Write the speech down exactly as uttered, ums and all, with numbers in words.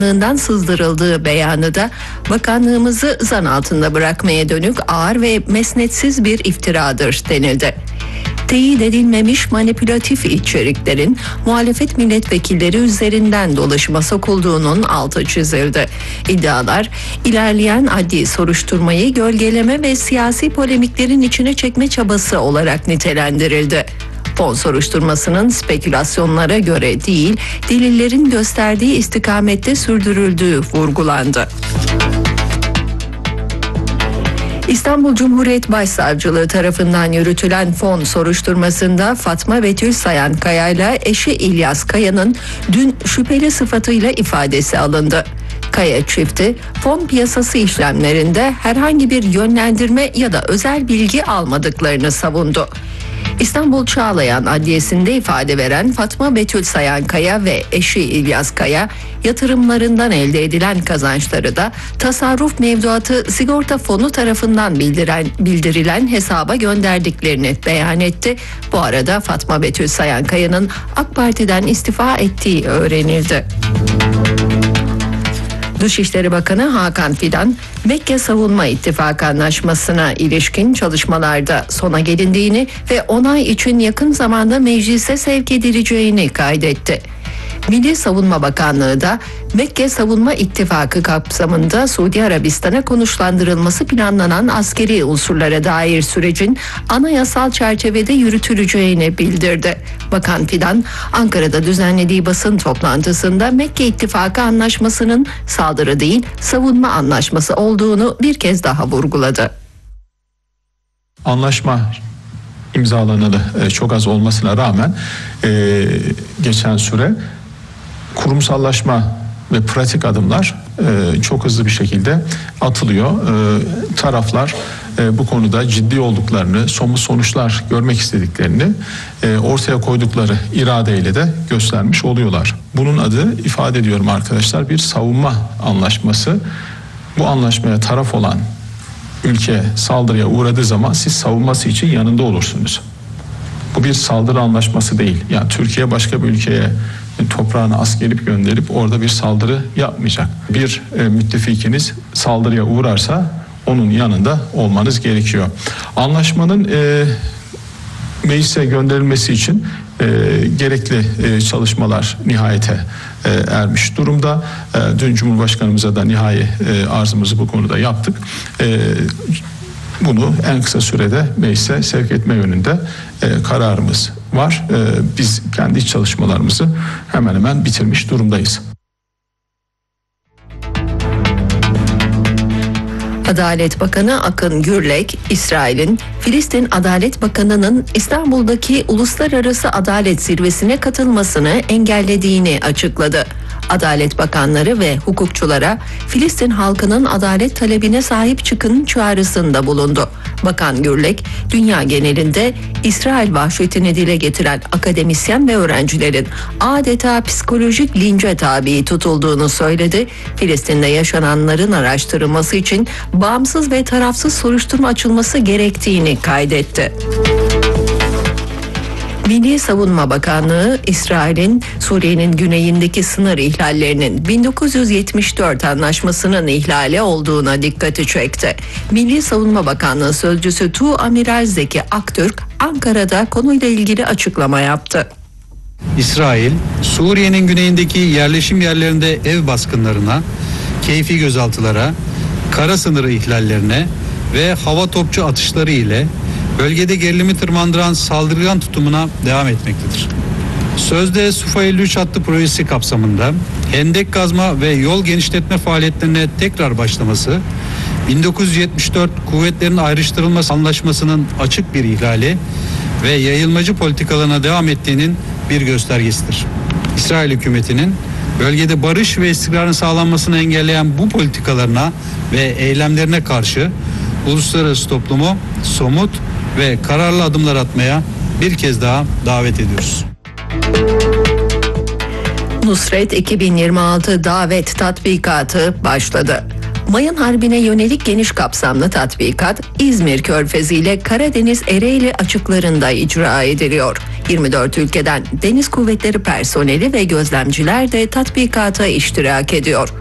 Bakanlığından sızdırıldığı beyanı da bakanlığımızı zan altında bırakmaya dönük ağır ve mesnetsiz bir iftiradır denildi. Teyit edilmemiş manipülatif içeriklerin muhalefet milletvekilleri üzerinden dolaşıma sokulduğunun altı çizildi. İddialar ilerleyen adli soruşturmayı gölgeleme ve siyasi polemiklerin içine çekme çabası olarak nitelendirildi. Fon soruşturmasının spekülasyonlara göre değil, delillerin gösterdiği istikamette sürdürüldüğü vurgulandı. İstanbul Cumhuriyet Başsavcılığı tarafından yürütülen fon soruşturmasında Fatma Betül Sayan Kaya ile eşi İlyas Kaya'nın dün şüpheli sıfatıyla ifadesi alındı. Kaya çifti fon piyasası işlemlerinde herhangi bir yönlendirme ya da özel bilgi almadıklarını savundu. İstanbul Çağlayan Adliyesi'nde ifade veren Fatma Betül Sayan Kaya ve eşi İlyas Kaya, yatırımlarından elde edilen kazançları da tasarruf mevduatı sigorta fonu tarafından bildiren, bildirilen hesaba gönderdiklerini beyan etti. Bu arada Fatma Betül Sayan Kaya'nın AK Parti'den istifa ettiği öğrenildi. Dışişleri Bakanı Hakan Fidan, Mekke Savunma İttifakı Anlaşması'na ilişkin çalışmalarda sona gelindiğini ve onay için yakın zamanda meclise sevk edileceğini kaydetti. Milli Savunma Bakanlığı da Mekke Savunma İttifakı kapsamında Suudi Arabistan'a konuşlandırılması planlanan askeri unsurlara dair sürecin anayasal çerçevede yürütüleceğini bildirdi. Bakan Fidan, Ankara'da düzenlediği basın toplantısında Mekke İttifakı Anlaşması'nın saldırı değil, savunma anlaşması olduğunu bir kez daha vurguladı. Anlaşma imzalanalı çok az olmasına rağmen e, geçen süre kurumsallaşma ve pratik adımlar e, çok hızlı bir şekilde atılıyor. E, taraflar e, bu konuda ciddi olduklarını, somut sonuçlar görmek istediklerini e, ortaya koydukları iradeyle de göstermiş oluyorlar. Bunun adı, ifade ediyorum arkadaşlar, bir savunma anlaşması. Bu anlaşmaya taraf olan ülke saldırıya uğradığı zaman siz savunması için yanında olursunuz. Bu bir saldırı anlaşması değil. Yani Türkiye başka bir ülkeye toprağını askerip gönderip orada bir saldırı yapmayacak. Bir e, müttefikiniz saldırıya uğrarsa onun yanında olmanız gerekiyor. Anlaşmanın e, meclise gönderilmesi için e, gerekli e, çalışmalar nihayete e, ermiş durumda. E, dün Cumhurbaşkanımıza da nihai e, arzımızı bu konuda yaptık. E, Bunu en kısa sürede meclise sevk etme yönünde e, kararımız var. E, biz kendi iç çalışmalarımızı hemen hemen bitirmiş durumdayız. Adalet Bakanı Akın Gürlek, İsrail'in Filistin Adalet Bakanı'nın İstanbul'daki Uluslararası Adalet Zirvesi'ne katılmasını engellediğini açıkladı. Adalet bakanları ve hukukçulara Filistin halkının adalet talebine sahip çıkın çağrısında bulundu. Bakan Gürlek, dünya genelinde İsrail vahşetini dile getiren akademisyen ve öğrencilerin adeta psikolojik lince tabi tutulduğunu söyledi. Filistin'de yaşananların araştırılması için bağımsız ve tarafsız soruşturma açılması gerektiğini kaydetti. Milli Savunma Bakanlığı, İsrail'in Suriye'nin güneyindeki sınır ihlallerinin bin dokuz yüz yetmiş dört anlaşmasının ihlali olduğuna dikkati çekti. Milli Savunma Bakanlığı Sözcüsü Tuğamiral Zeki Aktürk, Ankara'da konuyla ilgili açıklama yaptı. İsrail, Suriye'nin güneyindeki yerleşim yerlerinde ev baskınlarına, keyfi gözaltılara, kara sınırı ihlallerine ve hava topçu atışları ile bölgede gerilimi tırmandıran saldırgan tutumuna devam etmektedir. Sözde Sufa elli üç hattı projesi kapsamında hendek kazma ve yol genişletme faaliyetlerine tekrar başlaması, bin dokuz yüz yetmiş dört kuvvetlerin ayrıştırılması anlaşmasının açık bir ihlali ve yayılmacı politikalarına devam ettiğinin bir göstergesidir. İsrail hükümetinin bölgede barış ve istikrarın sağlanmasını engelleyen bu politikalarına ve eylemlerine karşı uluslararası toplumu somut ve kararlı adımlar atmaya bir kez daha davet ediyoruz. Nusret iki bin yirmi altı davet tatbikatı başladı. Mayın Harbi'ne yönelik geniş kapsamlı tatbikat İzmir Körfezi ile Karadeniz Ereğli açıklarında icra ediliyor. yirmi dört ülkeden Deniz Kuvvetleri personeli ve gözlemciler de tatbikata iştirak ediyor.